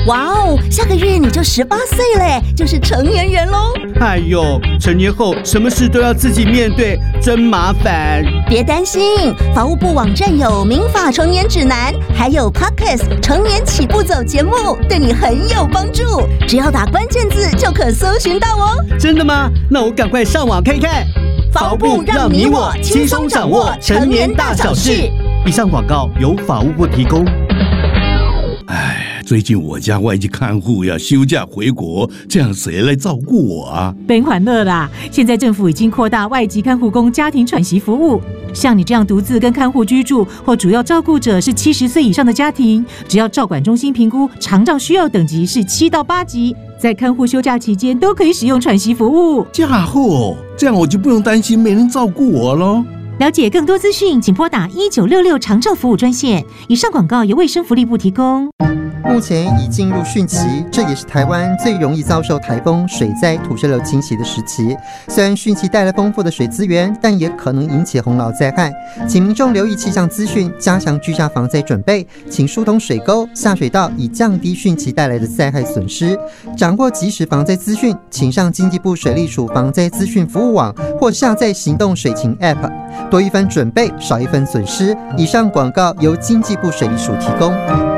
哇哦，下个月你就18岁嘞，就是成年人咯。 哎呦，成年后什么事都要自己面对，真麻烦。 别担心，法务部网站有民法成年指南，还有 Podcast 成年起步走节目，对你很有帮助。只要打关键字就可搜寻到哦。 真的吗？那我赶快上网看看。 法务部让你我轻松掌握成年大小事。 以上广告由法务部提供。 最近我家外籍看护要休假回国，这样谁来照顾我啊？ 别欢乐啦！现在政府已经扩大外籍看护工家庭喘息服务，像你这样独自跟看护居住或主要照顾者是70岁以上的家庭，只要照管中心评估长照需要等级是7到8级，在看护休假期间都可以使用喘息服务。 家伙，这样我就不用担心没人照顾我咯。 了解更多资讯，请拨打1966长照服务专线。以上广告由卫生福利部提供。 目前已进入汛期，这也是台湾最容易遭受台风、水灾、土石流侵袭的时期。虽然汛期带来丰富的水资源，但也可能引起洪涝灾害，请民众留意气象资讯，加强居家防灾准备，请疏通水沟、下水道，以降低汛期带来的灾害损失。掌握即时防灾资讯，请上经济部水利署防灾资讯服务网，或下载行动水情 App。多一分准备，少一分损失。以上广告由经济部水利署提供。